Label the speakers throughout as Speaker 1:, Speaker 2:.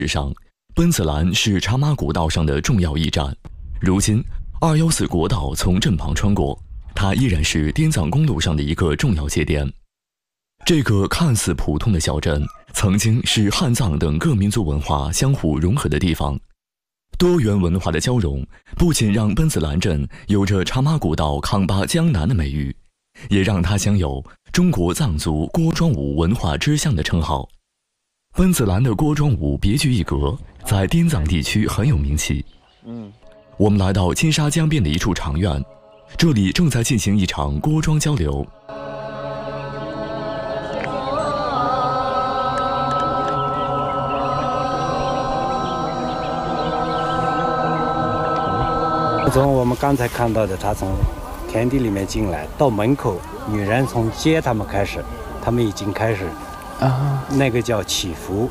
Speaker 1: 史上，奔子栏是茶马古道上的重要驿站。如今，214国道从镇旁穿过，它依然是滇藏公路上的一个重要节点。这个看似普通的小镇，曾经是汉藏等各民族文化相互融合的地方。多元文化的交融，不仅让奔子栏镇有着茶马古道扛把江南的美誉，也让它享有中国藏族锅庄舞文化之乡的称号。奔子栏的锅庄舞别具一格，在滇藏地区很有名气。我们来到金沙江边的一处场院，这里正在进行一场锅庄交流。
Speaker 2: 从我们刚才看到的，他从田地里面进来，到门口，女人从接他们开始，他们已经开始那个叫祈福。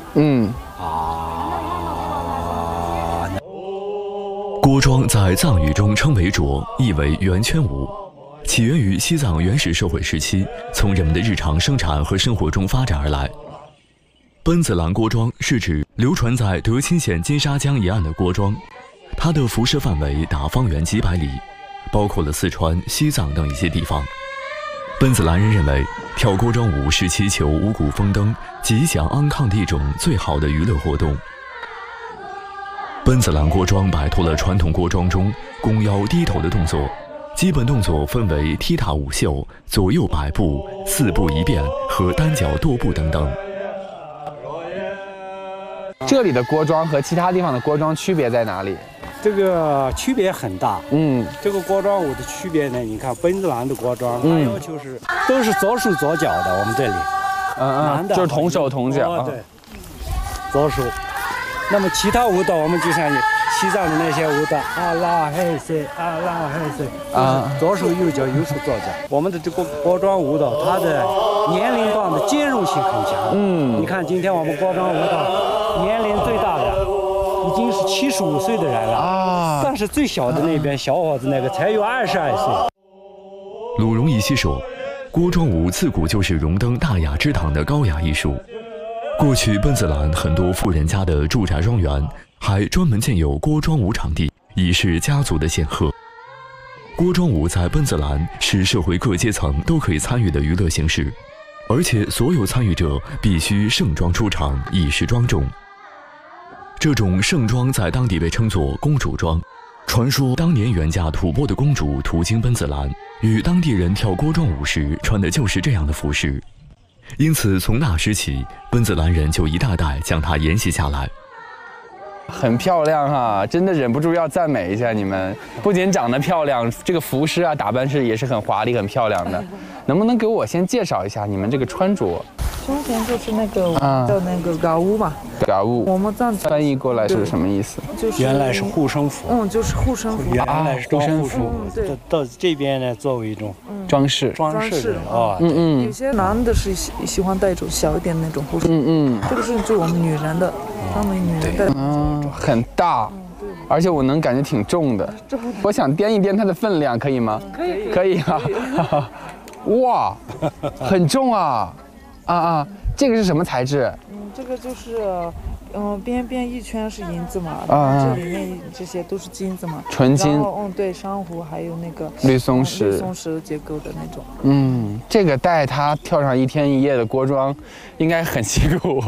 Speaker 1: 锅庄在藏语中称为斲，意为圆圈舞，起源于西藏原始社会时期，从人们的日常生产和生活中发展而来。奔子栏锅庄是指流传在德钦县金沙江沿岸的锅庄，它的辐射范围达方圆几百里，包括了四川、西藏等一些地方。奔子栏人认为，跳锅庄舞是祈求五谷丰登、吉祥安康的一种最好的娱乐活动。奔子栏锅庄摆脱了传统锅庄中弓腰低头的动作，基本动作分为踢踏舞袖、左右摆步、四步一变和单脚跺步等等。
Speaker 3: 这里的锅庄和其他地方的锅庄区别在哪里？
Speaker 2: 这个区别很大。这个锅庄舞的区别呢，你看奔子栏的锅庄，它要求是都是左手左脚的。我们这里，男的
Speaker 3: 就是同手同脚。
Speaker 2: 对，左手。那么其他舞蹈，我们就像西藏的那些舞蹈，阿拉嘿塞，阿拉嘿塞，左手右脚，右手左脚。我们的这个锅庄舞蹈，它的年龄段的兼容性很强。你看今天我们锅庄舞蹈年龄最大的已经是75岁的人了但是最小的那边小伙子那个才有22岁。
Speaker 1: 鲁荣仪西说，锅庄舞自古就是荣登大雅之堂的高雅艺术。过去奔子栏很多富人家的住宅庄园还专门建有锅庄舞场地，以示家族的显赫。锅庄舞在奔子栏是社会各阶层都可以参与的娱乐形式，而且所有参与者必须盛装出场，以示庄重。这种盛装在当地被称作公主装。传说当年远嫁吐蕃的公主途经奔子栏，与当地人跳锅庄舞时穿的就是这样的服饰。因此从那时起，奔子栏人就一代代将它沿袭下来。
Speaker 3: 很漂亮哈，真的忍不住要赞美一下你们。不仅长得漂亮，这个服饰啊、打扮是也是很华丽、很漂亮的。能不能给我先介绍一下你们这个穿着？
Speaker 4: 胸前就是那个叫那个嘎乌嘛，
Speaker 3: 嘎乌，
Speaker 4: 我们藏
Speaker 3: 翻译过来是什么意思？
Speaker 4: 就是
Speaker 2: 原来是护身符。
Speaker 4: 就是护身符。
Speaker 2: 原来是
Speaker 3: 护身符。
Speaker 4: 对，
Speaker 2: 到这边呢，作为一种
Speaker 3: 装饰
Speaker 4: 有些男的是喜欢戴一种小一点的那种护身符。这个是就我们女人的，他们女人的。
Speaker 3: 很大。而且我能感觉挺重的，我想掂一掂它的分量，可以吗？可以啊！哇，很重啊！这个是什么材质？
Speaker 4: 这个就是，边边一圈是银子嘛，这里面这些都是金子嘛，
Speaker 3: 纯金。
Speaker 4: 然后对，珊瑚还有那个
Speaker 3: 绿松石
Speaker 4: 结构的那种。
Speaker 3: 这个带它跳上1天1夜的锅庄，应该很辛苦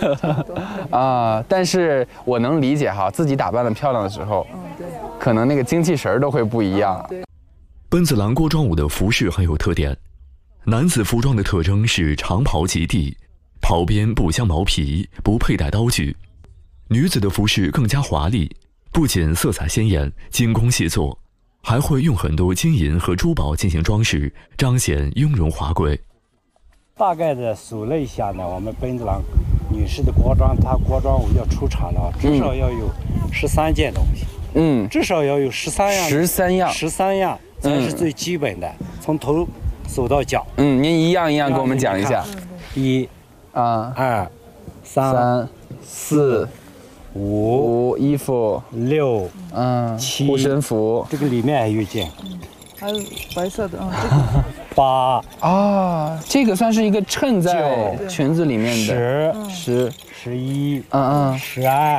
Speaker 3: 但是我能理解哈，自己打扮得漂亮的时候，可能那个精气神都会不一样。
Speaker 1: 奔子栏锅庄舞的服饰很有特点，男子服装的特征是长袍及地，袍边不镶毛皮，不佩戴刀具。女子的服饰更加华丽，不仅色彩鲜艳、精工细作，还会用很多金银和珠宝进行装饰，彰显雍容华贵。
Speaker 2: 大概的数了一下呢，我们奔子栏女士的锅庄，她锅庄舞要出场了，至少要有13件东西。至少要有13样才是最基本的，从头数到脚。
Speaker 3: 您一样一样给我们讲一下。
Speaker 2: 1、2、3、4、5，
Speaker 3: 衣服
Speaker 2: 6、7，
Speaker 3: 护身符。
Speaker 2: 这个里面还有一件，
Speaker 4: 还有白色的
Speaker 2: 8
Speaker 3: 啊，这个算是一个衬在裙子里面的。
Speaker 2: 10、11、12。